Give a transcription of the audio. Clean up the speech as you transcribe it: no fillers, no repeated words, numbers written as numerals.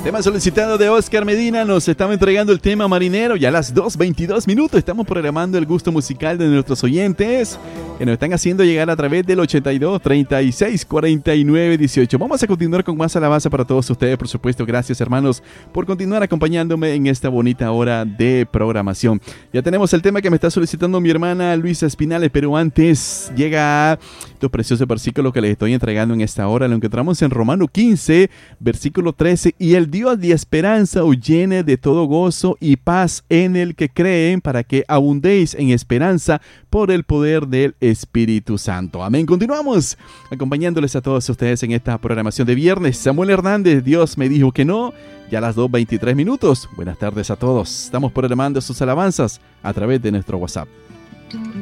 Tema solicitado de Oscar Medina. Nos estaba entregando el tema marinero. Ya a las 2:22 minutos estamos programando el gusto musical de nuestros oyentes que nos están haciendo llegar a través del 82 36 49 18. Vamos a continuar con más alabanza para todos ustedes, por supuesto. Gracias, hermanos, por continuar acompañándome en esta bonita hora de programación. Ya tenemos el tema que me está solicitando mi hermana Luisa Espinales, pero antes llega estos preciosos versículos que les estoy entregando en esta hora. Lo encontramos en Romano 15, versículo 13. Y el Dios de esperanza os llene de todo gozo y paz en el que creen, para que abundéis en esperanza por el poder del Espíritu Santo. Amén. Continuamos acompañándoles a todos ustedes en esta programación de viernes. Samuel Hernández, Dios me dijo que no. Ya a las 2:23 minutos. Buenas tardes a todos. Estamos programando sus alabanzas a través de nuestro WhatsApp.